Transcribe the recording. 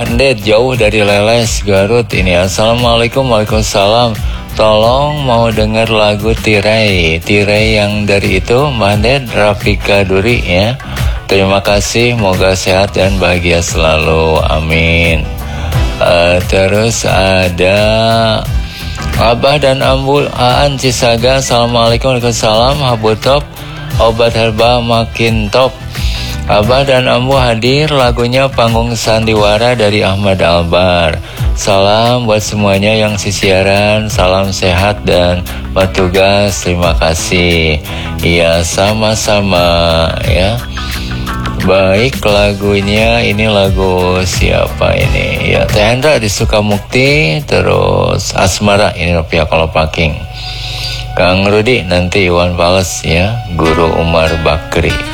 Mandet jauh dari Leles, Garut ini. Assalamualaikum, waalaikumsalam. Tolong mau denger lagu Tirai yang dari itu Mandet Rafika Duri ya. Terima kasih, moga sehat dan bahagia selalu, amin. Terus ada Abah dan Ambul Aan Cisaga. Assalamualaikum, waalaikumsalam. Habutop obat herbal makin top. Abah dan Ambu hadir, lagunya Panggung Sandiwara dari Ahmad Albar. Salam buat semuanya yang siaran, salam sehat dan bertugas. Terima kasih. Iya, sama-sama ya. Baik, lagunya ini lagu siapa ini? Ya, Teh Hendra di Sukamukti, terus Asmara ini Pia Kolopaking. Kang Rudi nanti Iwan Fals ya, Guru Umar Bakri.